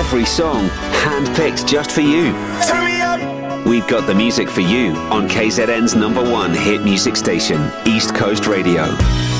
every song handpicked just for you. Turn me up. We've got the music for you on KZN's #1 hit music station, East Coast Radio.